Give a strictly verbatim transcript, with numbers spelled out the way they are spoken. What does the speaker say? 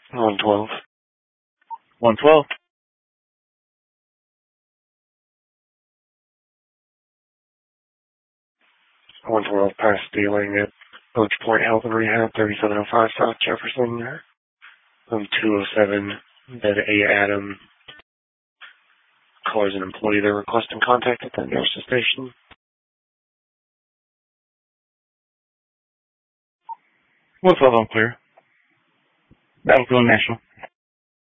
one twelve. one twelve. one twelve past dealing at Oak Point Health and Rehab, thirty-seven oh five South Jefferson. Um, two oh seven, bed A Adam. Caller's an employee. They're requesting contact at the nurse's station. one twelve on clear. Battlefield National.